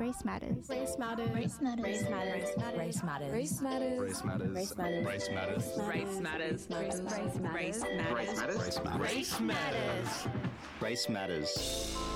Race matters. Race matters. Race matters. Race matters. Race matters. Race matters. Race matters. Race matters. Race matters. Race matters. Race matters. Race matters. Race matters. Race matters. Race matters.